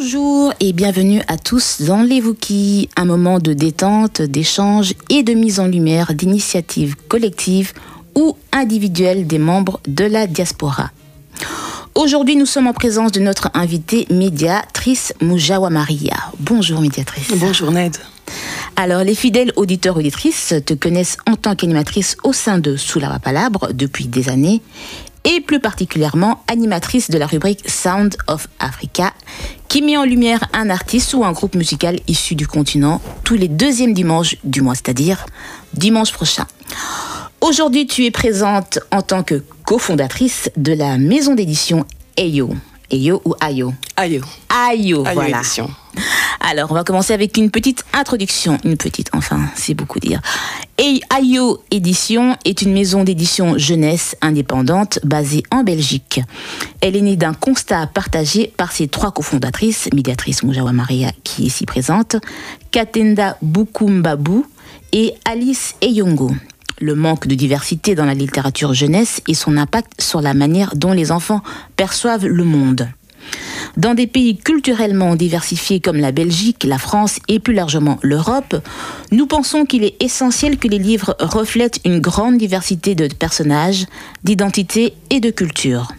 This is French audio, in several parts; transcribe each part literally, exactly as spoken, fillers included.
Bonjour et bienvenue à tous dans Les Wookies, un moment de détente, d'échange et de mise en lumière d'initiatives collectives ou individuelles des membres de la diaspora. Aujourd'hui, nous sommes en présence de notre invitée médiatrice Mujawa Maria. Bonjour médiatrice. Bonjour Ned. Alors, les fidèles auditeurs auditrices te connaissent en tant qu'animatrice au sein de Sous la Palabre depuis des années et plus particulièrement animatrice de la rubrique Sound of Africa qui met en lumière un artiste ou un groupe musical issu du continent tous les deuxièmes dimanches du mois, c'est-à-dire dimanche prochain. Aujourd'hui, tu es présente en tant que cofondatrice de la maison d'édition Ayo. Ayo ou Ayo Ayo. Ayo, Ayo voilà. Édition. Alors, on va commencer avec une petite introduction. Une petite, enfin, c'est beaucoup dire. Et Ayo Édition est une maison d'édition jeunesse indépendante basée en Belgique. Elle est née d'un constat partagé par ses trois cofondatrices, médiatrice Mujawa Maria, qui est ici présente, Katenda Bukumbabu et Alice Eyongo. Le manque de diversité dans la littérature jeunesse et son impact sur la manière dont les enfants perçoivent le monde. Dans des pays culturellement diversifiés comme la Belgique, la France et plus largement l'Europe, nous pensons qu'il est essentiel que les livres reflètent une grande diversité de personnages, d'identités et de cultures.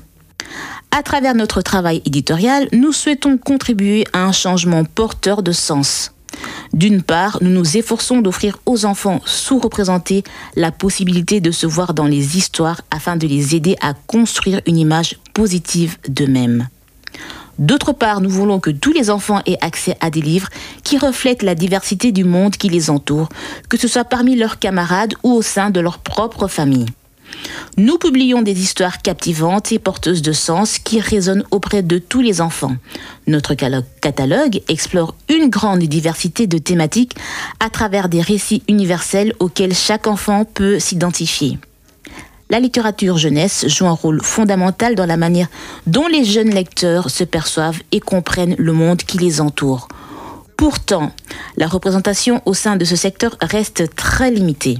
À travers notre travail éditorial, nous souhaitons contribuer à un changement porteur de sens. D'une part, nous nous efforçons d'offrir aux enfants sous-représentés la possibilité de se voir dans les histoires afin de les aider à construire une image positive d'eux-mêmes. D'autre part, nous voulons que tous les enfants aient accès à des livres qui reflètent la diversité du monde qui les entoure, que ce soit parmi leurs camarades ou au sein de leur propre famille. Nous publions des histoires captivantes et porteuses de sens qui résonnent auprès de tous les enfants. Notre catalogue explore une grande diversité de thématiques à travers des récits universels auxquels chaque enfant peut s'identifier. La littérature jeunesse joue un rôle fondamental dans la manière dont les jeunes lecteurs se perçoivent et comprennent le monde qui les entoure. Pourtant, la représentation au sein de ce secteur reste très limitée.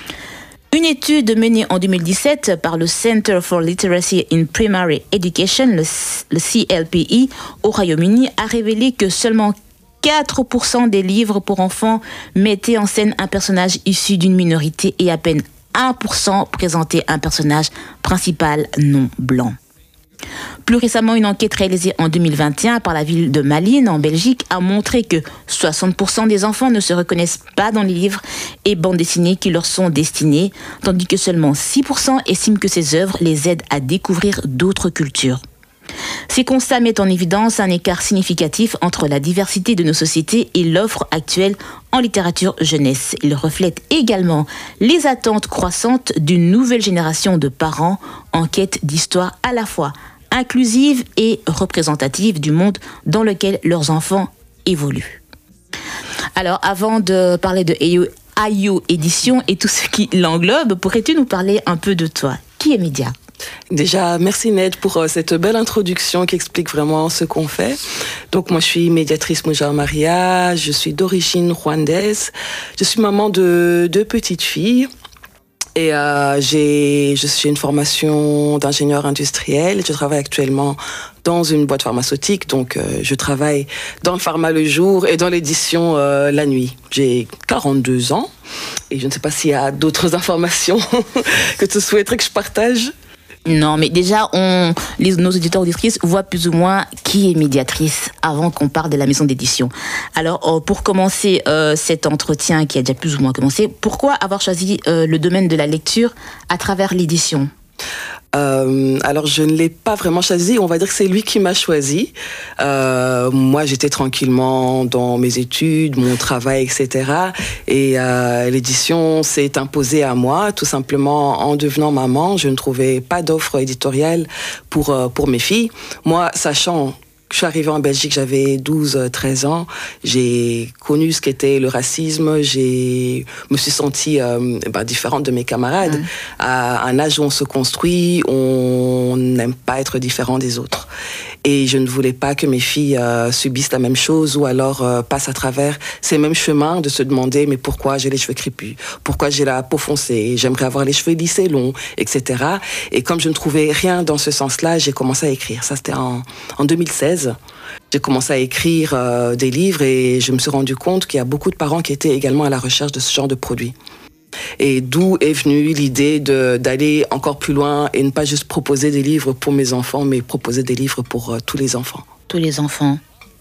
Une étude menée en deux mille dix-sept par le Center for Literacy in Primary Education, le, le C L P I, au Royaume-Uni, a révélé que seulement quatre pour cent des livres pour enfants mettaient en scène un personnage issu d'une minorité et à peine un pour cent présentaient un personnage principal non blanc. Plus récemment, une enquête réalisée en deux mille vingt et un par la ville de Malines, en Belgique, a montré que soixante pour cent des enfants ne se reconnaissent pas dans les livres et bandes dessinées qui leur sont destinées, tandis que seulement six pour cent estiment que ces œuvres les aident à découvrir d'autres cultures. Ces constats mettent en évidence un écart significatif entre la diversité de nos sociétés et l'offre actuelle en littérature jeunesse. Ils reflètent également les attentes croissantes d'une nouvelle génération de parents en quête d'histoires à la fois inclusive et représentative du monde dans lequel leurs enfants évoluent. Alors, avant de parler de Ayo, Ayo Édition et tout ce qui l'englobe, pourrais-tu nous parler un peu de toi ? Qui est Média ? Déjà, merci Ned pour euh, cette belle introduction qui explique vraiment ce qu'on fait. Donc moi, je suis médiatrice Mujawa Maria, je suis d'origine rwandaise, je suis maman de deux petites filles. Et euh, j'ai, je suis une formation d'ingénieur industriel. Je travaille actuellement dans une boîte pharmaceutique, donc euh, je travaille dans le pharma le jour et dans l'édition euh, la nuit. J'ai quarante-deux ans et je ne sais pas s'il y a d'autres informations que tu souhaiterais que je partage. Non, mais déjà, on, les, nos auditeurs auditrices voient plus ou moins qui est médiatrice avant qu'on parle de la maison d'édition. Alors, euh, pour commencer euh, cet entretien qui a déjà plus ou moins commencé, pourquoi avoir choisi euh, le domaine de la lecture à travers l'édition ? Euh, alors je ne l'ai pas vraiment choisi, on va dire que c'est lui qui m'a choisi. Euh, moi j'étais tranquillement dans mes études, mon travail, et cetera. Et euh, l'édition s'est imposée à moi, tout simplement en devenant maman. Je ne trouvais pas d'offre éditoriale pour, euh, pour mes filles. Moi, sachant... Je suis arrivée en Belgique, j'avais douze treize ans. J'ai connu ce qu'était le racisme. Je me suis sentie euh, bah, différente de mes camarades. Mmh. À un âge où on se construit, on n'aime pas être différent des autres. Et je ne voulais pas que mes filles euh, subissent la même chose ou alors euh, passent à travers ces mêmes chemins de se demander mais pourquoi j'ai les cheveux crépus, pourquoi j'ai la peau foncée, j'aimerais avoir les cheveux lissés longs, et cetera. Et comme je ne trouvais rien dans ce sens-là, j'ai commencé à écrire. Ça, c'était en, en deux mille seize. J'ai commencé à écrire euh, des livres et je me suis rendu compte qu'il y a beaucoup de parents qui étaient également à la recherche de ce genre de produits. Et d'où est venue l'idée de, d'aller encore plus loin et ne pas juste proposer des livres pour mes enfants, mais proposer des livres pour euh, tous les enfants. Tous les enfants,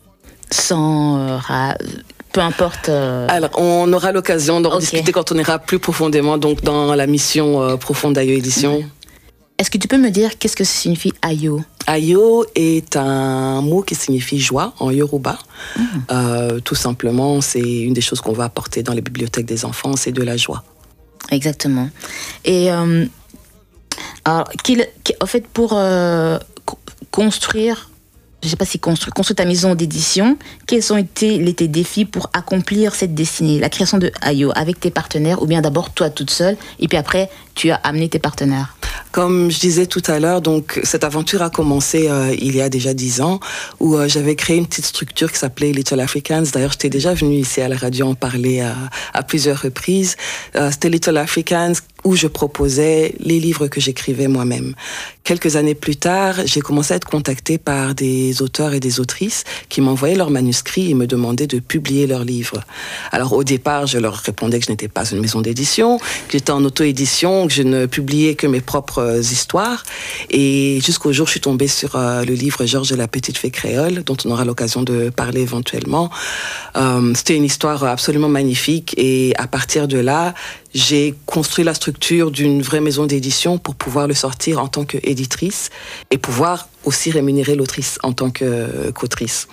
sans... Euh, ra... Peu importe... Euh... Alors, on aura l'occasion d'en okay. discuter quand on ira plus profondément donc, dans la mission euh, profonde d'Ayo Édition. Mmh. Est-ce que tu peux me dire qu'est-ce que signifie Ayo ? Ayo est un mot qui signifie joie en Yoruba. Mmh. Euh, tout simplement, c'est une des choses qu'on va apporter dans les bibliothèques des enfants, c'est de la joie. Exactement. Et euh, alors, qu'il, en fait, pour euh, construire, je ne sais pas si construire, construire ta maison d'édition, quels ont été les, tes défis pour accomplir cette destinée, la création de Ayo, avec tes partenaires, ou bien d'abord toi toute seule, et puis après, tu as amené tes partenaires? Comme je disais tout à l'heure, donc cette aventure a commencé euh, il y a déjà dix ans, où euh, j'avais créé une petite structure qui s'appelait Little Africans. D'ailleurs, j'étais déjà venue ici à la radio en parler à, à plusieurs reprises. Euh, c'était Little Africans où je proposais les livres que j'écrivais moi-même. Quelques années plus tard, j'ai commencé à être contactée par des auteurs et des autrices qui m'envoyaient leurs manuscrits et me demandaient de publier leurs livres. Alors au départ, je leur répondais que je n'étais pas une maison d'édition, que j'étais en auto-édition, que je ne publiais que mes propres histoires. Et jusqu'au jour, je suis tombée sur euh, le livre Georges et la petite fée créole, dont on aura l'occasion de parler éventuellement. Euh, c'était une histoire absolument magnifique et à partir de là, j'ai construit la structure d'une vraie maison d'édition pour pouvoir le sortir en tant qu'éditrice et pouvoir aussi rémunérer l'autrice en tant que, qu'autrice.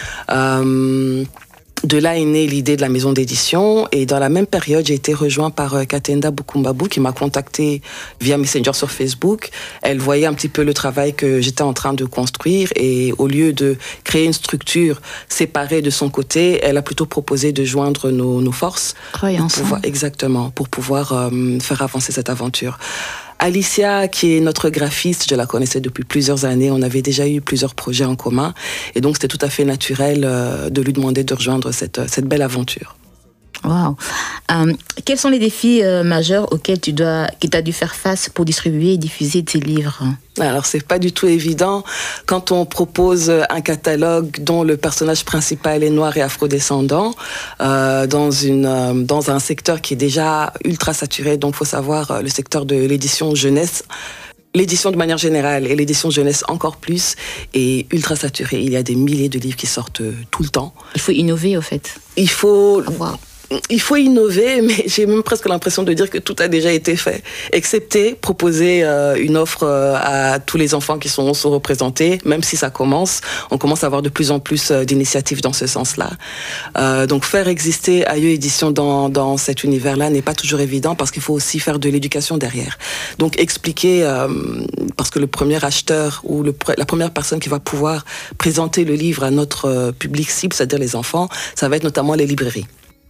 Euh, de là est née l'idée de la maison d'édition et dans la même période, j'ai été rejoint par euh, Katenda Bukumbabu qui m'a contacté via Messenger sur Facebook. Elle voyait un petit peu le travail que j'étais en train de construire et au lieu de créer une structure séparée de son côté, elle a plutôt proposé de joindre nos, nos forces. Travailler ensemble. Pouvoir, exactement, pour pouvoir euh, faire avancer cette aventure. Alicia, qui est notre graphiste, je la connaissais depuis plusieurs années. On avait déjà eu plusieurs projets en commun. Et donc, c'était tout à fait naturel euh, de lui demander de rejoindre cette, cette belle aventure. Wow. Euh, quels sont les défis euh, majeurs auxquels tu dois, que tu as dû faire face pour distribuer et diffuser tes livres ? Alors, c'est pas du tout évident quand on propose un catalogue dont le personnage principal est noir et afrodescendant euh, dans une euh, dans un secteur qui est déjà ultra saturé. Donc, faut savoir euh, le secteur de l'édition jeunesse. L'édition de manière générale et l'édition jeunesse encore plus est ultra saturée. Il y a des milliers de livres qui sortent euh, tout le temps. Il faut innover, au fait. Il faut... Wow. Il faut innover, mais j'ai même presque l'impression de dire que tout a déjà été fait, excepté proposer euh, une offre euh, à tous les enfants qui sont sous-représentés, même si ça commence. On commence à avoir de plus en plus euh, d'initiatives dans ce sens-là. Euh, donc faire exister Ayo Édition dans, dans cet univers-là n'est pas toujours évident parce qu'il faut aussi faire de l'éducation derrière. Donc expliquer, euh, parce que le premier acheteur ou le, la première personne qui va pouvoir présenter le livre à notre euh, public cible, c'est-à-dire les enfants, ça va être notamment les librairies.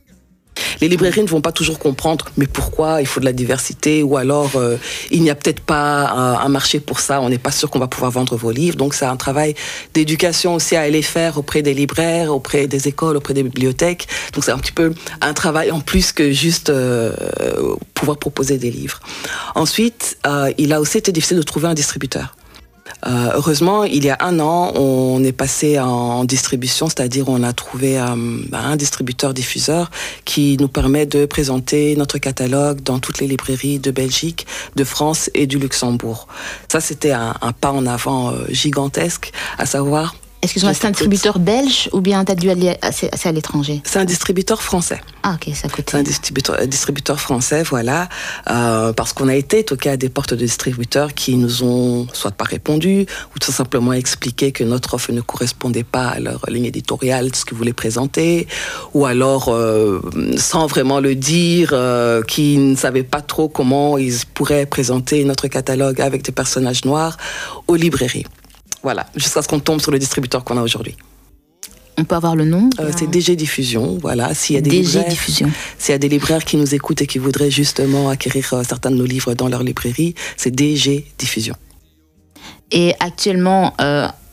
Les librairies ne vont pas toujours comprendre mais pourquoi il faut de la diversité ou alors euh, il n'y a peut-être pas un, un marché pour ça, on n'est pas sûr qu'on va pouvoir vendre vos livres. Donc c'est un travail d'éducation aussi à aller faire auprès des libraires, auprès des écoles, auprès des bibliothèques. Donc c'est un petit peu un travail en plus que juste euh, pouvoir proposer des livres. Ensuite, euh, il a aussi été difficile de trouver un distributeur. Euh, heureusement, il y a un an, on est passé en distribution, c'est-à-dire on a trouvé euh, un distributeur-diffuseur qui nous permet de présenter notre catalogue dans toutes les librairies de Belgique, de France et du Luxembourg. Ça, c'était un, un pas en avant euh, gigantesque, à savoir... Excuse-moi, c'est un distributeur belge ou bien tu as dû aller assez, assez à l'étranger ? C'est un distributeur français. Ah ok, ça coûte. C'est un distributeur, un distributeur français, voilà, euh, parce qu'on a été toqué à des portes de distributeurs qui nous ont soit pas répondu ou tout simplement expliqué que notre offre ne correspondait pas à leur ligne éditoriale, ce qu'ils voulaient présenter, ou alors euh, sans vraiment le dire, euh, qui ne savaient pas trop comment ils pourraient présenter notre catalogue avec des personnages noirs aux librairies. Voilà, jusqu'à ce qu'on tombe sur le distributeur qu'on a aujourd'hui. On peut avoir le nom euh, C'est D G Diffusion, voilà. S'il y a des D G libraires, Diffusion. S'il y a des libraires qui nous écoutent et qui voudraient justement acquérir euh, certains de nos livres dans leur librairie, c'est D G Diffusion. Et actuellement, euh,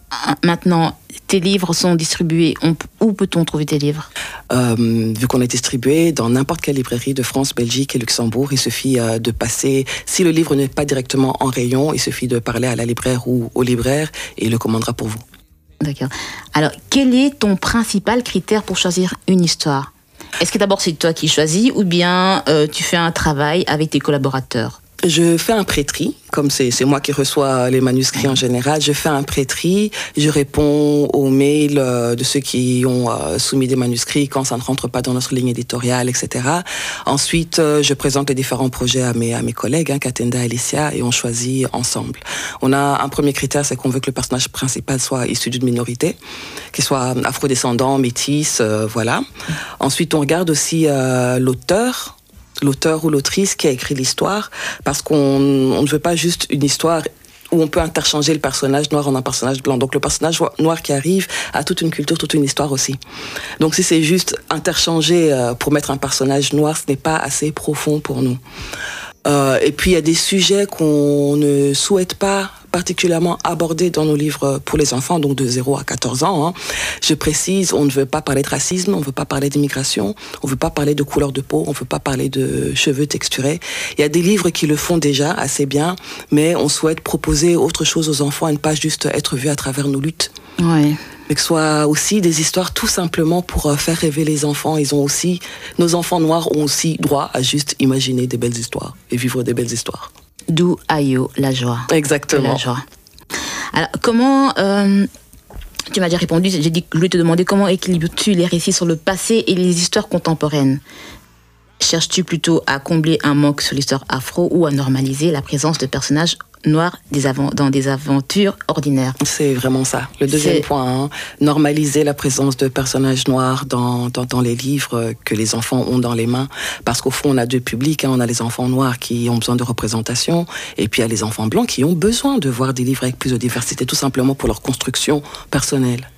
maintenant, tes livres sont distribués. On, où peut-on trouver tes livres ? euh, Vu qu'on est distribué dans n'importe quelle librairie de France, Belgique et Luxembourg, il suffit euh, de passer, si le livre n'est pas directement en rayon, il suffit de parler à la libraire ou au libraire et il le commandera pour vous. D'accord. Alors, quel est ton principal critère pour choisir une histoire ? Est-ce que d'abord c'est toi qui choisis ou bien euh, tu fais un travail avec tes collaborateurs ? Je fais un pré-tri, comme c'est, c'est moi qui reçois les manuscrits en général. Je fais un pré-tri, je réponds aux mails de ceux qui ont soumis des manuscrits quand ça ne rentre pas dans notre ligne éditoriale, et cetera. Ensuite, je présente les différents projets à mes, à mes collègues, hein, Katenda et Alicia, et on choisit ensemble. On a un premier critère, c'est qu'on veut que le personnage principal soit issu d'une minorité, qu'il soit afrodescendant, métis, euh, voilà. Ensuite, on regarde aussi euh, l'auteur, l'auteur ou l'autrice qui a écrit l'histoire, parce qu'on on ne veut pas juste une histoire où on peut interchanger le personnage noir en un personnage blanc. Donc le personnage noir qui arrive a toute une culture, toute une histoire aussi. Donc si c'est juste interchanger pour mettre un personnage noir, ce n'est pas assez profond pour nous. Euh, et puis il y a des sujets qu'on ne souhaite pas particulièrement aborder dans nos livres pour les enfants, donc de zéro à quatorze ans. Hein. Je précise, on ne veut pas parler de racisme, on ne veut pas parler d'immigration, on ne veut pas parler de couleur de peau, on ne veut pas parler de cheveux texturés. Il y a des livres qui le font déjà assez bien, mais on souhaite proposer autre chose aux enfants et ne pas juste être vu à travers nos luttes. Ouais. Mais que ce soit aussi des histoires tout simplement pour faire rêver les enfants. Ils ont aussi, nos enfants noirs ont aussi droit à juste imaginer des belles histoires et vivre des belles histoires. D'où Ayo, la joie. Exactement. La joie. Alors, comment... Euh, tu m'as déjà répondu, j'ai dit que je voulais te demander comment équilibres-tu les récits sur le passé et les histoires contemporaines ? Cherches-tu plutôt à combler un manque sur l'histoire afro ou à normaliser la présence de personnages noirs des avant- dans des aventures ordinaires ? C'est vraiment ça. Le deuxième C'est... point, hein, normaliser la présence de personnages noirs dans, dans, dans les livres que les enfants ont dans les mains. Parce qu'au fond, on a deux publics. Hein. On a les enfants noirs qui ont besoin de représentation et puis il y a les enfants blancs qui ont besoin de voir des livres avec plus de diversité, tout simplement pour leur construction personnelle.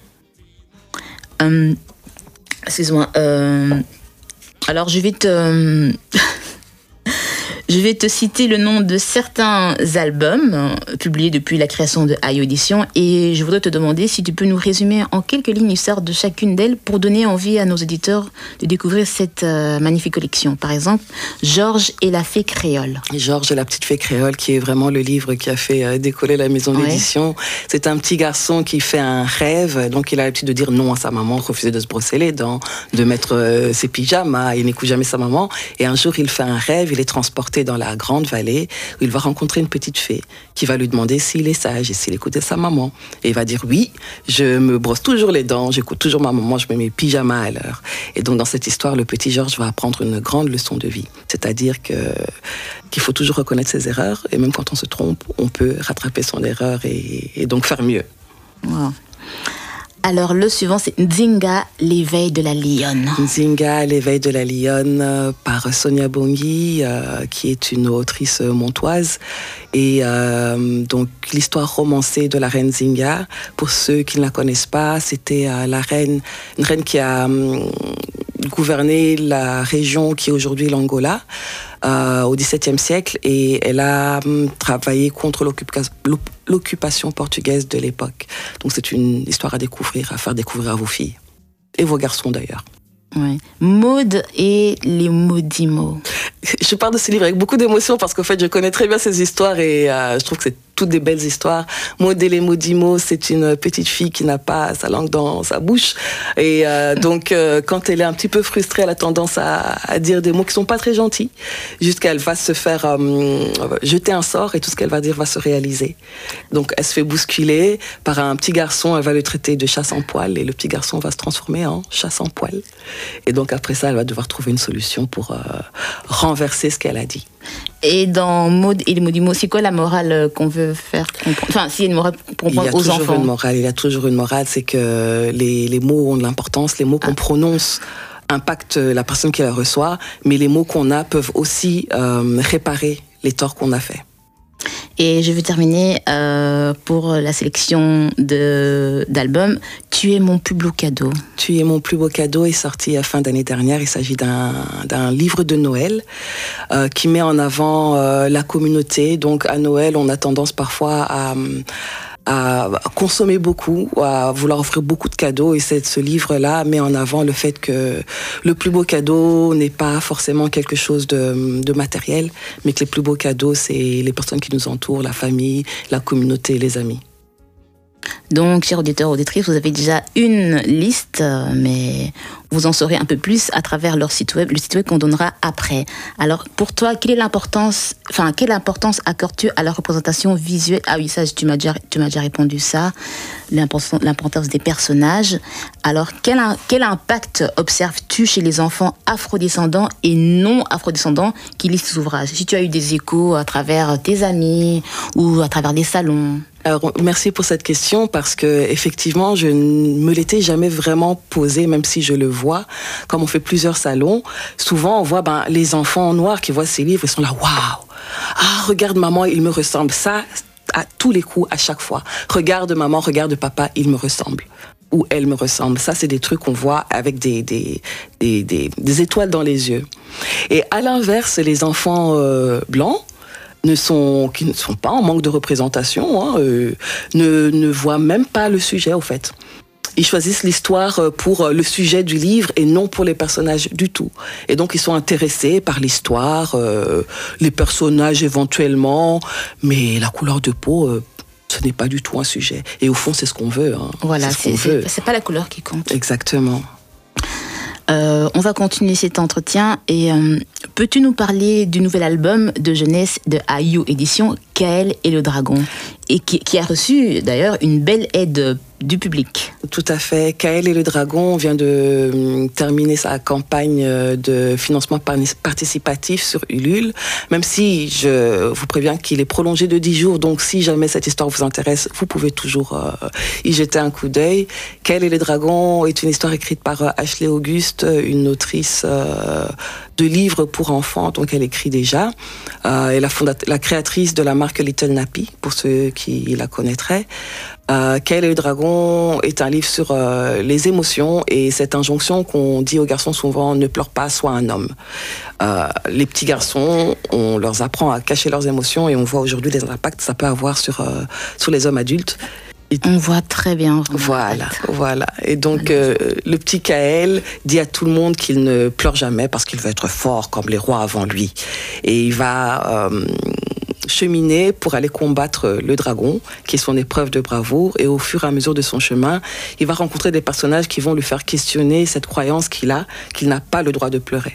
Euh, excuse-moi. Euh... Alors, je vais te... je vais te citer le nom de certains albums euh, publiés depuis la création de Ayo Édition et je voudrais te demander si tu peux nous résumer en quelques lignes l'histoire de chacune d'elles pour donner envie à nos auditeurs de découvrir cette euh, magnifique collection. Par exemple, Georges et la fée créole. Georges et la petite fée créole, qui est vraiment le livre qui a fait euh, décoller la maison Ouais. d'édition. C'est un petit garçon qui fait un rêve, donc il a l'habitude de dire non à sa maman, refuser de se brosser les dents, de mettre euh, ses pyjamas, il n'écoute jamais sa maman. Et un jour, il fait un rêve, il est transporté dans la grande vallée où il va rencontrer une petite fée qui va lui demander s'il est sage et s'il écoute sa maman. Et il va dire oui, je me brosse toujours les dents, j'écoute toujours ma maman, je mets mes pyjamas à l'heure. Et donc dans cette histoire, le petit Georges va apprendre une grande leçon de vie. C'est-à-dire que, qu'il faut toujours reconnaître ses erreurs et même quand on se trompe, on peut rattraper son erreur et, et donc faire mieux. Wow. Alors, le suivant, c'est Nzinga, l'éveil de la lionne. Nzinga, l'éveil de la lionne, euh, par Sonia Bongui, euh, qui est une autrice montoise. Et euh, donc, l'histoire romancée de la reine Nzinga, pour ceux qui ne la connaissent pas, c'était euh, la reine, une reine qui a euh, gouverné la région qui est aujourd'hui l'Angola. Euh, au dix-septième siècle et elle a hum, travaillé contre l'occupa- l'occupation portugaise de l'époque. Donc c'est une histoire à découvrir, à faire découvrir à vos filles et vos garçons d'ailleurs. Ouais. Maud et les maudits mots. Je parle de ce livre avec beaucoup d'émotion parce qu'en fait je connais très bien ces histoires et euh, je trouve que c'est toutes des belles histoires. Maud et les maudits mots, c'est une petite fille qui n'a pas sa langue dans sa bouche et euh, donc euh, quand elle est un petit peu frustrée, elle a tendance à, à dire des mots qui sont pas très gentils jusqu'à elle va se faire euh, jeter un sort et tout ce qu'elle va dire va se réaliser. Donc elle se fait bousculer par un petit garçon, elle va le traiter de chasse en poil et le petit garçon va se transformer en chasse en poil. Et donc après ça, elle va devoir trouver une solution pour euh, renverser ce qu'elle a dit. Et dans Maud et les maudits mots, c'est quoi la morale qu'on veut faire comprendre ? Enfin, s'il y a une morale pour comprendre aux enfants. Il y a toujours une morale, il y a toujours une morale, c'est que les, les mots ont de l'importance, les mots qu'on ah. prononce impactent la personne qui la reçoit, mais les mots qu'on a peuvent aussi euh, réparer les torts qu'on a faits. Et je veux terminer euh, pour la sélection de, d'albums. Tu es mon plus beau cadeau. Tu es mon plus beau cadeau est sorti à fin d'année dernière. Il s'agit d'un, d'un livre de Noël euh, qui met en avant euh, la communauté. Donc à Noël, on a tendance parfois à, à consommer beaucoup, à vouloir offrir beaucoup de cadeaux. Et c'est, ce livre-là met en avant le fait que le plus beau cadeau n'est pas forcément quelque chose de, de matériel, mais que les plus beaux cadeaux, c'est les personnes qui nous entourent, la famille, la communauté, les amis. Donc, chers auditeurs, auditrices, vous avez déjà une liste, mais vous en saurez un peu plus à travers leur site web, le site web qu'on donnera après. Alors, pour toi, quelle est l'importance, enfin, quelle importance accordes-tu à la représentation visuelle? Ah oui, ça, tu m'as déjà, tu m'as déjà répondu ça. L'importance, l'importance des personnages. Alors, quel, quel impact observes-tu chez les enfants afrodescendants et non afrodescendants qui lisent ces ouvrages? Si tu as eu des échos à travers tes amis ou à travers des salons? Alors, merci pour cette question parce que effectivement, je ne me l'étais jamais vraiment posée, même si je le vois. Comme on fait plusieurs salons, souvent on voit ben, les enfants noirs qui voient ces livres, ils sont là, waouh! Ah, regarde maman, il me ressemble. Ça, à tous les coups, à chaque fois. Regarde maman, regarde papa, il me ressemble. Ou elle me ressemble. Ça, c'est des trucs qu'on voit avec des, des, des, des, des étoiles dans les yeux. Et à l'inverse, les enfants euh, blancs, ne sont, qui ne sont pas en manque de représentation, hein, euh, ne, ne voient même pas le sujet, au fait. Ils choisissent l'histoire pour le sujet du livre et non pour les personnages du tout. Et donc, ils sont intéressés par l'histoire, euh, les personnages éventuellement, mais la couleur de peau, euh, ce n'est pas du tout un sujet. Et au fond, c'est ce qu'on veut. Hein. Voilà, c'est, ce c'est, c'est, c'est pas la couleur qui compte. Exactement. Euh, on va continuer cet entretien et euh, peux-tu nous parler du nouvel album de jeunesse de Ayo Édition, Kaël et le Dragon, et qui, qui a reçu d'ailleurs une belle aide du public. Tout à fait. Kaël et le Dragon vient de terminer sa campagne de financement participatif sur Ulule, même si je vous préviens qu'il est prolongé de dix jours, donc si jamais cette histoire vous intéresse, vous pouvez toujours euh, y jeter un coup d'œil. Kaël et le Dragon est une histoire écrite par Ashley Auguste, une autrice euh, de livres pour enfants, donc elle écrit déjà. Euh, elle est la, fondat- la créatrice de la marque Little Nappy, pour ceux qui la connaîtraient. Euh, Kaël et le Dragon est un livre sur euh, les émotions et cette injonction qu'on dit aux garçons souvent, ne pleure pas, sois un homme. Euh, les petits garçons, on leur apprend à cacher leurs émotions et on voit aujourd'hui les impacts que ça peut avoir sur, euh, sur les hommes adultes. Et on voit très bien. Voilà, voilà. Et donc, euh, le petit Kaël dit à tout le monde qu'il ne pleure jamais parce qu'il veut être fort comme les rois avant lui. Et il va euh, cheminer pour aller combattre le dragon, qui est son épreuve de bravoure. Et au fur et à mesure de son chemin, il va rencontrer des personnages qui vont lui faire questionner cette croyance qu'il a, qu'il n'a pas le droit de pleurer.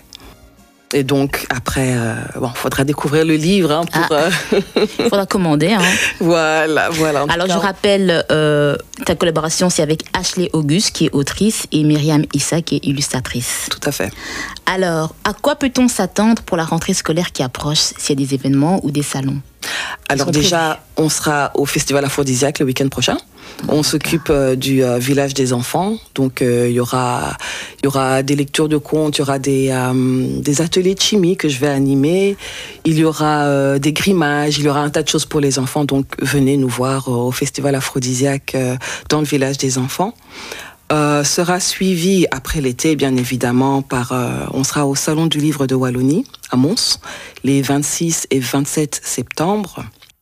Et donc, après, euh, bon, faudra découvrir le livre. Hein, pour, ah, euh... Il faudra commander. Hein. Voilà, voilà. Alors, je rappelle, euh, ta collaboration, c'est avec Ashley Auguste, qui est autrice, et Myriam Issa, qui est illustratrice. Tout à fait. Alors, à quoi peut-on s'attendre pour la rentrée scolaire qui approche, s'il y a des événements ou des salons? Alors déjà, on sera au Festival Aphrodisiaque le week-end prochain. On s'occupe euh, du euh, village des enfants. Donc, il euh, y aura, y aura des lectures de contes, il y aura des, euh, des ateliers de chimie que je vais animer. Il y aura euh, des grimages, il y aura un tas de choses pour les enfants. Donc, venez nous voir euh, au Festival Aphrodisiaque euh, dans le village des enfants. Euh, sera suivi après l'été, bien évidemment, par. Euh, on sera au Salon du Livre de Wallonie, à Mons, les vingt-six et vingt-sept septembre.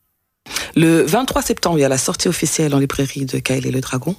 Le vingt-trois septembre, il y a la sortie officielle en librairie de Kaël et le Dragon.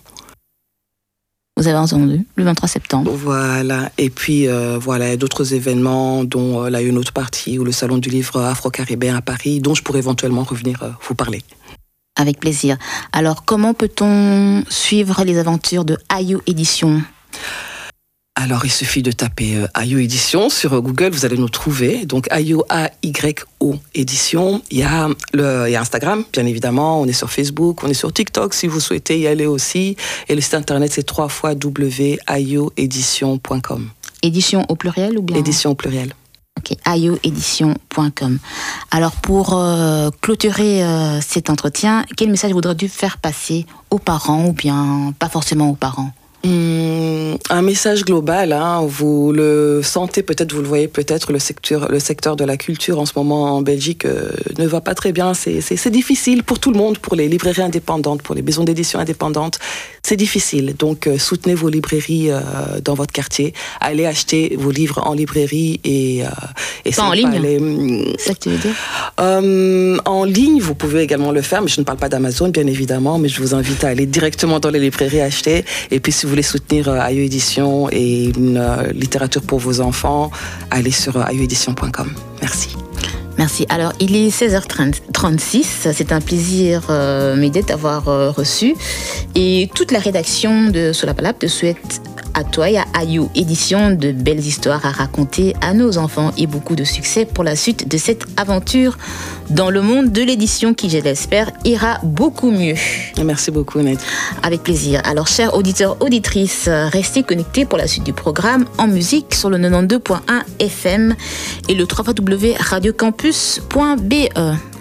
Vous avez entendu, le vingt-trois septembre. Voilà. Et puis, euh, voilà, il y a d'autres événements, dont euh, là, une autre partie, ou le Salon du Livre afro-caribéen à Paris, dont je pourrais éventuellement revenir euh, vous parler. Avec plaisir. Alors, comment peut-on suivre les aventures de Ayo Édition ? Alors, il suffit de taper euh, Ayo Édition sur Google, vous allez nous trouver. Donc, Ayo, A Y O Édition. Il y a le, il y a Instagram, bien évidemment. On est sur Facebook, on est sur TikTok, si vous souhaitez y aller aussi. Et le site internet, c'est w w w point ayo édition point com. Édition au pluriel ou bien ? Édition au pluriel. Ok, ayo édition point com. Alors, pour euh, clôturer euh, cet entretien, quel message voudrais-tu faire passer aux parents ou bien pas forcément aux parents ? Hum, un message global, hein, vous le sentez peut-être, vous le voyez peut-être, le secteur, le secteur de la culture en ce moment en Belgique euh, ne va pas très bien. C'est, c'est, c'est difficile pour tout le monde, pour les librairies indépendantes, pour les maisons d'édition indépendantes. C'est difficile. Donc euh, soutenez vos librairies euh, dans votre quartier. Allez acheter vos livres en librairie et, euh, et pas en ligne. Les... C'est ça que tu veux dire? euh, En ligne, vous pouvez également le faire, mais je ne parle pas d'Amazon, bien évidemment, mais je vous invite à aller directement dans les librairies acheter. Et puis si vous voulez soutenir euh, Ayo Édition et une euh, littérature pour vos enfants, allez sur euh, ayo édition point com. Merci. Merci. Alors, il est seize heures trente-six. C'est un plaisir, euh, Médée, d'avoir euh, reçu. Et toute la rédaction de Sous la Palabre te souhaite à toi et à Ayo Édition de belles histoires à raconter à nos enfants et beaucoup de succès pour la suite de cette aventure dans le monde de l'édition qui, je l'espère, ira beaucoup mieux. Merci beaucoup, Ned. Avec plaisir. Alors, chers auditeurs, auditrices, restez connectés pour la suite du programme en musique sur le quatre-vingt-douze point un F M et le w w w point radio campus point b e.